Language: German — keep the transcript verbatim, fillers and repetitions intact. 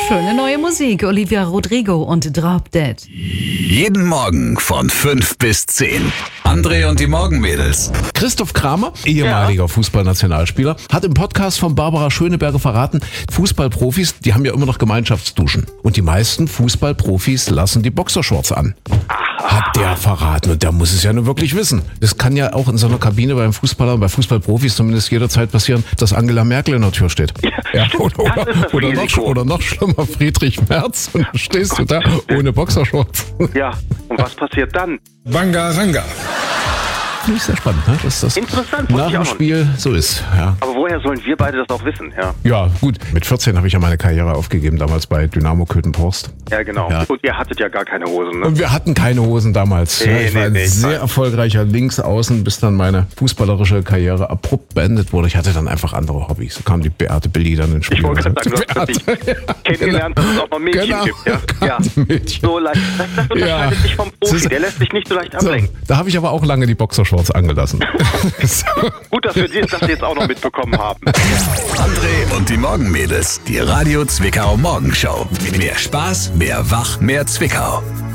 Schöne neue Musik. Olivia Rodrigo und Drop Dead. Jeden Morgen von fünf bis zehn. André und die Morgenmädels. Christoph Kramer, ehemaliger ja. Fußballnationalspieler, hat im Podcast von Barbara Schöneberger verraten, Fußballprofis, die haben ja immer noch Gemeinschaftsduschen. Und die meisten Fußballprofis lassen die Boxershorts an. Hat der verraten. Und der muss es ja nur wirklich wissen. Das kann ja auch in so einer Kabine beim Fußballer, bei Fußballprofis zumindest jederzeit passieren, dass Angela Merkel in der Tür steht. Ja, oder, oder, oder, noch, oder noch schlimmer, Friedrich Merz. Und dann stehst du da ohne Boxershorts. Ja, und was passiert dann? Bangaranga. Finde ich sehr spannend, ne? Dass das Interessant, nach dem Spiel so ist. Ja. Aber woher sollen wir beide das auch wissen? Ja, ja gut. Mit vierzehn habe ich ja meine Karriere aufgegeben, damals bei Dynamo Köthen-Porst. Ja, genau. Ja. Und ihr hattet ja gar keine Hosen, ne? Und wir hatten keine Hosen damals. Nee, ja, ich nee, war ein nee, sehr nein. erfolgreicher Linksaußen, bis dann meine fußballerische Karriere abrupt beendet wurde. Ich hatte dann einfach andere Hobbys. So kam die Beate Billy dann ins Spiel. Ich wollte gerade sagen, du hast dich kennengelernt, dass es auch noch Mädchen genau. gibt. Ja, ja. Mädchen. So leicht. Das, das unterscheidet ja. sich vom Profi. Der lässt sich nicht so leicht ablenken. So, da habe ich aber auch lange die Boxershorts angelassen. So. Gut, dass wir das jetzt auch noch mitbekommen haben. André und die Morgenmädels, die Radio Zwickau Morgenshow. Mehr Spaß, mehr Wach, mehr Zwickau.